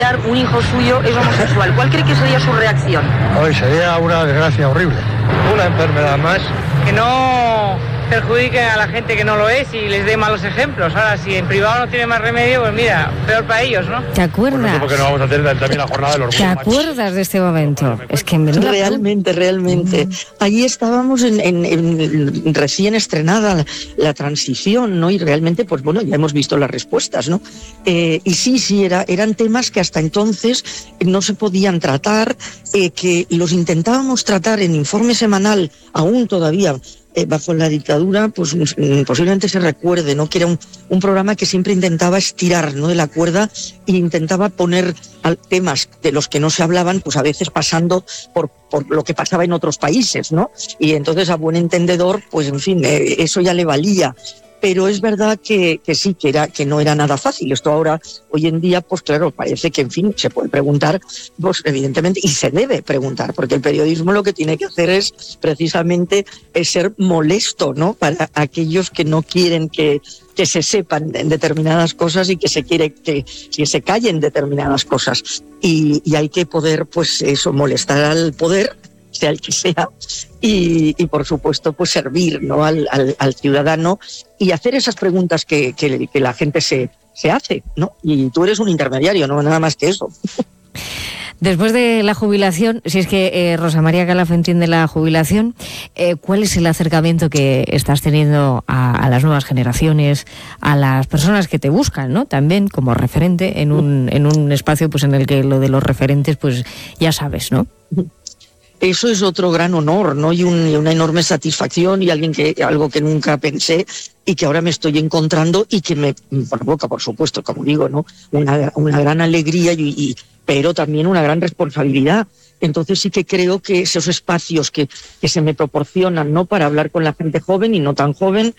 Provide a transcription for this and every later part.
un hijo suyo es homosexual. ¿Cuál cree que sería su reacción? Hoy sería una desgracia horrible. Una enfermedad más. Que no perjudiquen a la gente que no lo es y les dé malos ejemplos. Ahora, si en privado no tiene más remedio, pues mira, peor para ellos, ¿no? ¿Te acuerdas? Porque no vamos a tener también la jornada del orgullo. ¿Te acuerdas de este momento? Es que Realmente. Allí estábamos en recién estrenada la transición, ¿no? Y realmente, pues bueno, ya hemos visto las respuestas, ¿no? Y sí, eran temas que hasta entonces no se podían tratar, que los intentábamos tratar en informe semanal, aún todavía bajo la dictadura, pues posiblemente se recuerde, ¿no? Que era un programa que siempre intentaba estirar, ¿no?, de la cuerda e intentaba poner temas de los que no se hablaban, pues a veces pasando por lo que pasaba en otros países, ¿no? Y entonces, a buen entendedor, pues en fin, eso ya le valía. Pero es verdad que sí, que no era nada fácil. Esto ahora, hoy en día, pues claro, parece que, en fin, se puede preguntar, pues evidentemente, y se debe preguntar, porque el periodismo lo que tiene que hacer es precisamente ser molesto, ¿no?, para aquellos que no quieren que se sepan determinadas cosas y que se quiere que se callen determinadas cosas. Y hay que poder, pues eso, molestar al poder, sea el que sea, y por supuesto, pues servir, ¿no?, al ciudadano y hacer esas preguntas que la gente se hace, ¿no? Y tú eres un intermediario, no nada más que eso. Después de la jubilación, si es que Rosa María Calaf entiende la jubilación, ¿cuál es el acercamiento que estás teniendo a las nuevas generaciones, a las personas que te buscan, ¿no?, también como referente en un espacio, pues en el que lo de los referentes, pues ya sabes, ¿no? Eso es otro gran honor, ¿no? Y una enorme satisfacción, y algo que nunca pensé y que ahora me estoy encontrando y que me provoca, por supuesto, como digo, ¿no?, una gran alegría, pero también una gran responsabilidad. Entonces sí que creo que esos espacios que se me proporcionan, ¿no?, para hablar con la gente joven y no tan joven,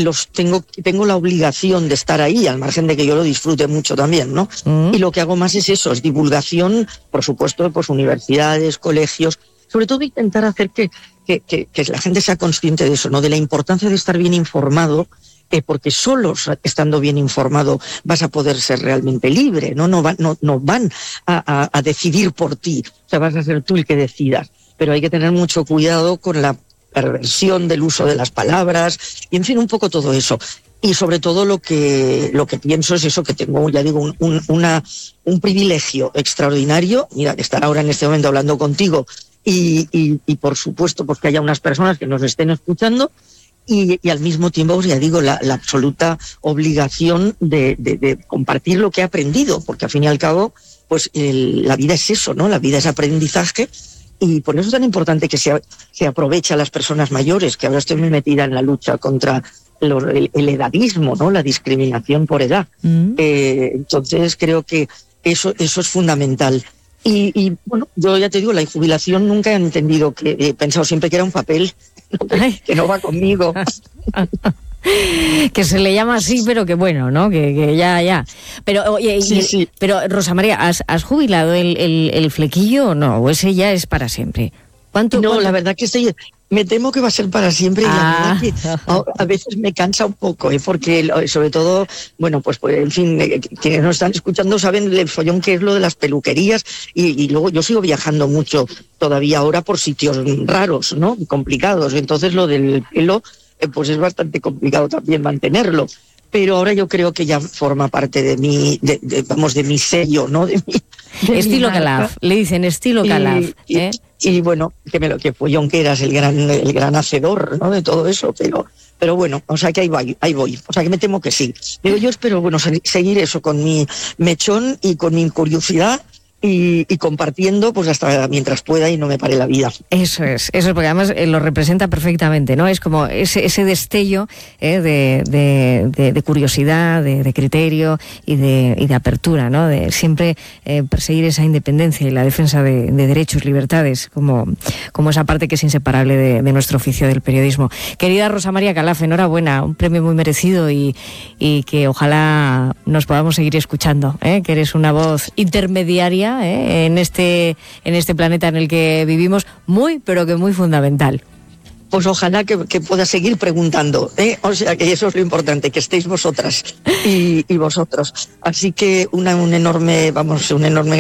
tengo la obligación de estar ahí, al margen de que yo lo disfrute mucho también, ¿no? Y lo que hago más es eso, es divulgación, por supuesto, pues universidades, colegios, sobre todo intentar hacer que la gente sea consciente de eso, ¿no?, de la importancia de estar bien informado, porque solo estando bien informado vas a poder ser realmente libre, ¿no? No van a decidir por ti, o sea, vas a ser tú el que decidas. Pero hay que tener mucho cuidado con la perversión del uso de las palabras, y en fin, un poco todo eso. Y sobre todo lo que pienso es eso, que tengo, ya digo, un privilegio extraordinario, mira, de estar ahora en este momento hablando contigo, y por supuesto, pues que haya unas personas que nos estén escuchando, y al mismo tiempo, pues ya digo, la absoluta obligación de compartir lo que he aprendido, porque al fin y al cabo, pues la vida es eso, ¿no? La vida es aprendizaje, y por eso es tan importante que se aproveche a las personas mayores, que ahora estoy muy metida en la lucha contra el edadismo, ¿no?, la discriminación por edad. Entonces creo que eso es fundamental. Y bueno, yo ya te digo, la jubilación nunca he entendido, que he pensado siempre que era un papel, que no va conmigo. Que se le llama así, pero que bueno, ¿no? Que ya. Pero oye, sí. Pero Rosa María, ¿has jubilado el flequillo o no? ¿O ese ya es para siempre? ¿Cuánto? La verdad que sí, me temo que va a ser para siempre, y la verdad que a veces me cansa un poco, porque sobre todo, bueno, pues en fin, quienes nos están escuchando saben el follón que es lo de las peluquerías, y luego yo sigo viajando mucho todavía ahora por sitios raros, ¿no?, complicados. Entonces lo del pelo, pues es bastante complicado también mantenerlo. Pero ahora yo creo que ya forma parte de mi, de mi sello, ¿no? De estilo Calaf, le dicen estilo Calaf. Y bueno, que fue Jonqueras el gran hacedor, ¿no?, de todo eso, pero bueno, o sea que ahí voy, o sea que me temo que sí. Pero yo espero, bueno, seguir eso con mi mechón y con mi curiosidad, y compartiendo pues hasta mientras pueda y no me pare la vida. Eso es, porque además lo representa perfectamente, ¿no? Es como ese destello de curiosidad, de criterio y de apertura, ¿no? De siempre perseguir esa independencia y la defensa de derechos, libertades, como esa parte que es inseparable de nuestro oficio del periodismo. Querida Rosa María Calaf, enhorabuena, un premio muy merecido, y que ojalá nos podamos seguir escuchando, que eres una voz intermediaria en este planeta en el que vivimos, muy, pero que muy fundamental. pues ojalá que pueda seguir preguntando, ¿eh? O sea, que eso es lo importante, que estéis vosotras y vosotros. Así que un enorme